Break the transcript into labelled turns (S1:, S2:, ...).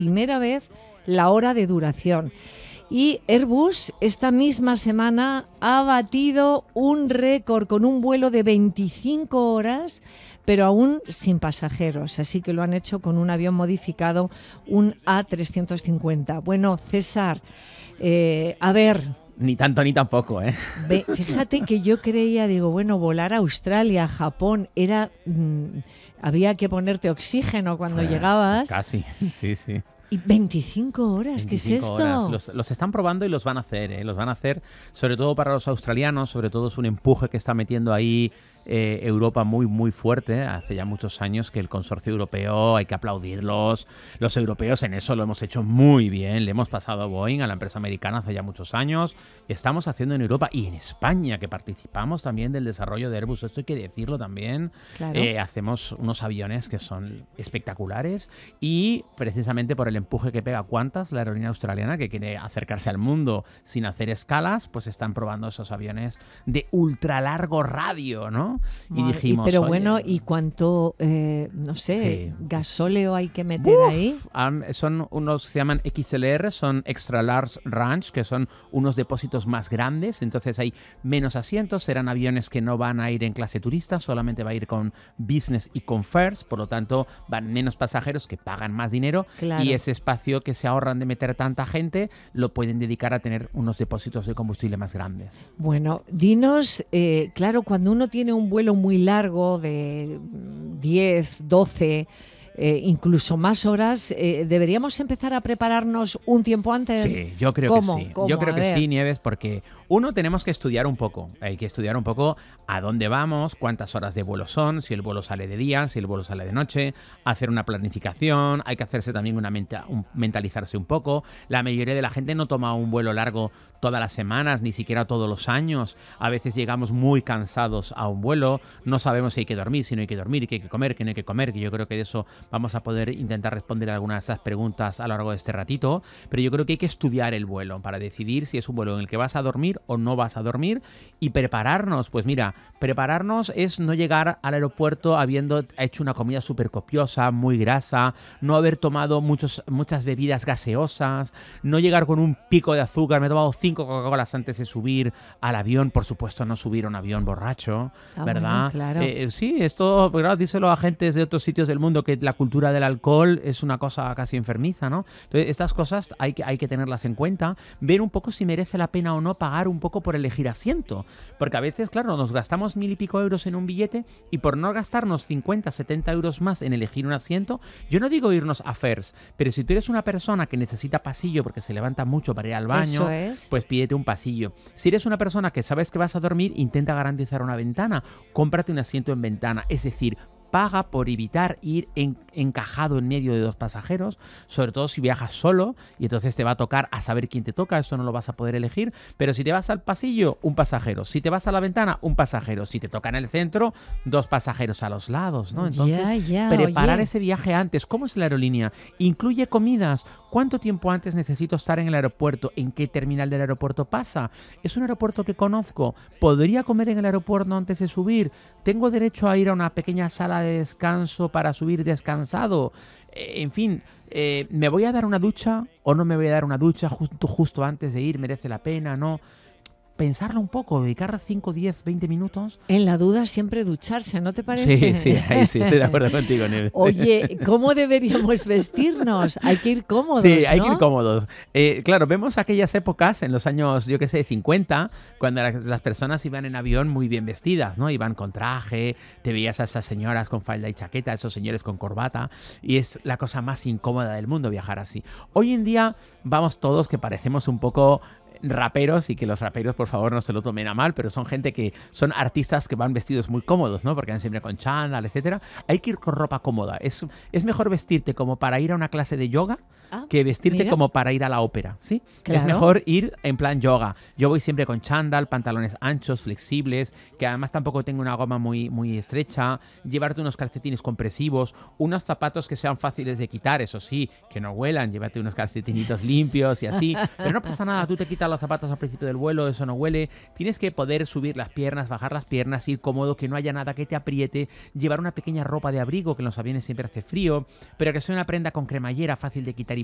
S1: primera vez la hora de duración. Y Airbus esta misma semana ha batido un récord con un vuelo de 25 horas, pero aún sin pasajeros. Así que lo han hecho con un avión modificado, un A350. Bueno, César, a ver...
S2: Ni tanto ni tampoco, ¿eh?
S1: Fíjate que yo creía, digo, bueno, volar a Australia, Japón, había que ponerte oxígeno cuando llegabas.
S2: Casi, sí, sí.
S1: ¿Y 25 horas? 25 ¿qué es esto?
S2: Horas. Los están probando y los van a hacer, ¿eh? Los van a hacer, sobre todo para los australianos, sobre todo es un empuje que está metiendo ahí Europa muy, muy fuerte. Hace ya muchos años que el consorcio europeo, hay que aplaudirlos. Los europeos en eso lo hemos hecho muy bien. Le hemos pasado a Boeing, a la empresa americana, hace ya muchos años. Estamos haciendo en Europa y en España, que participamos también del desarrollo de Airbus. Esto hay que decirlo también. Claro. Hacemos unos aviones que son espectaculares y precisamente por el empuje que pega Qantas, la aerolínea australiana, que quiere acercarse al mundo sin hacer escalas, pues están probando esos aviones de ultra largo radio, ¿no? Y dijimos,
S1: pero bueno, ¿y cuánto, no sé, gasóleo hay que meter ahí?
S2: Son unos que se llaman XLR, son Extra Large Range, que son unos depósitos más grandes, entonces hay menos asientos, serán aviones que no van a ir en clase turista, solamente va a ir con business y con first, por lo tanto van menos pasajeros que pagan más dinero, claro. Y ese espacio que se ahorran de meter tanta gente lo pueden dedicar a tener unos depósitos de combustible más grandes.
S1: Bueno, dinos, claro, cuando uno tiene un vuelo muy largo de 10, 12, incluso más horas, ¿deberíamos empezar a prepararnos un tiempo antes?
S2: Sí, yo creo que sí. Yo creo que sí, Nieves, porque uno, tenemos que estudiar un poco. Hay que estudiar un poco a dónde vamos, cuántas horas de vuelo son, si el vuelo sale de día, si el vuelo sale de noche, hacer una planificación, hay que hacerse también mentalizarse un poco. La mayoría de la gente no toma un vuelo largo todas las semanas, ni siquiera todos los años. A veces llegamos muy cansados a un vuelo, no sabemos si hay que dormir, si no hay que dormir, qué hay que comer, qué no hay que comer, que yo creo que de eso vamos a poder intentar responder algunas de esas preguntas a lo largo de este ratito, pero yo creo que hay que estudiar el vuelo para decidir si es un vuelo en el que vas a dormir o no vas a dormir y prepararnos. Pues mira, prepararnos es no llegar al aeropuerto habiendo hecho una comida súper copiosa, muy grasa, no haber tomado muchas bebidas gaseosas, no llegar con un pico de azúcar. Me he tomado 5 Coca-Colas antes de subir al avión, por supuesto no subir a un avión borracho, ¿verdad?
S1: Bueno, claro.
S2: Sí, esto, claro, díselo a agentes de otros sitios del mundo que la cultura del alcohol es una cosa casi enfermiza, ¿no? Entonces, estas cosas hay que tenerlas en cuenta, ver un poco si merece la pena o no pagar un poco por elegir asiento, porque a veces, claro, nos gastamos 1.000 y pico euros en un billete y por no gastarnos 50, 70 euros más en elegir un asiento, yo no digo irnos a first, pero si tú eres una persona que necesita pasillo porque se levanta mucho para ir al baño, pues pídete un pasillo. Si eres una persona que sabes que vas a dormir, intenta garantizar una ventana, cómprate un asiento en ventana, es decir, paga por evitar ir encajado en medio de dos pasajeros, sobre todo si viajas solo y entonces te va a tocar a saber quién te toca, eso no lo vas a poder elegir, pero si te vas al pasillo, un pasajero, si te vas a la ventana, un pasajero, si te toca en el centro, 2 pasajeros a los lados, ¿no? Entonces, preparar ese viaje antes. ¿Cómo es la aerolínea? ¿Incluye comidas? ¿Cuánto tiempo antes necesito estar en el aeropuerto? ¿En qué terminal del aeropuerto pasa? ¿Es un aeropuerto que conozco? ¿Podría comer en el aeropuerto antes de subir? ¿Tengo derecho a ir a una pequeña sala de descanso para subir descansado? En fin, ¿me voy a dar una ducha o no me voy a dar una ducha justo antes de ir? ¿Merece la pena? ¿No? Pensarlo un poco, dedicar 5, 10, 20 minutos.
S1: En la duda siempre ducharse, ¿no te parece?
S2: Sí, ahí sí, estoy de acuerdo contigo, Nieves.
S1: Oye, ¿cómo deberíamos vestirnos? Hay que ir cómodos,
S2: Sí, hay
S1: ¿no?
S2: que ir cómodos. Claro, vemos aquellas épocas en los años, yo qué sé, 50, cuando las personas iban en avión muy bien vestidas, ¿no? Iban con traje, te veías a esas señoras con falda y chaqueta, esos señores con corbata, y es la cosa más incómoda del mundo viajar así. Hoy en día vamos todos que parecemos un poco raperos, y que los raperos por favor no se lo tomen a mal, pero son gente que son artistas que van vestidos muy cómodos, ¿no? Porque van siempre con chándal, etcétera. Hay que ir con ropa cómoda. Es mejor vestirte como para ir a una clase de yoga que vestirte como para ir a la ópera, ¿sí? Claro. Es mejor ir en plan yoga. Yo voy siempre con chándal, pantalones anchos, flexibles, que además tampoco tengo una goma muy estrecha, llevarte unos calcetines compresivos, unos zapatos que sean fáciles de quitar, eso sí, que no huelan, llévate unos calcetinitos limpios y así, pero no pasa nada, tú te quitas los zapatos al principio del vuelo, eso no huele, tienes que poder subir las piernas, bajar las piernas, ir cómodo, que no haya nada que te apriete, llevar una pequeña ropa de abrigo, que en los aviones siempre hace frío, pero que sea una prenda con cremallera, fácil de quitar